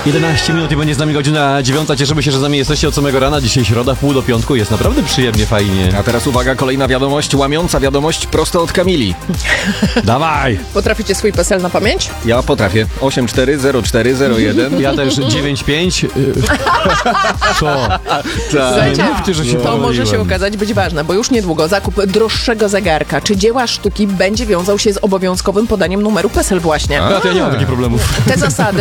11 minut i będzie z nami godzina 9. Cieszymy się, że z nami jesteście od samego rana. Dzisiaj środa, pół do piątku. Jest naprawdę przyjemnie, fajnie. A teraz uwaga, kolejna wiadomość, łamiąca wiadomość prosto od Kamili. Dawaj! Potraficie swój PESEL na pamięć? Ja potrafię. 840401. Ja też 9-5. Co? Słuchajcie, Nie mówcie, że się to może się pomyliłem. okazać być ważne, bo już niedługo zakup droższego zegarka czy dzieła sztuki będzie wiązał się z obowiązkowym podaniem numeru PESEL właśnie. Ja nie mam takich problemów. Te zasady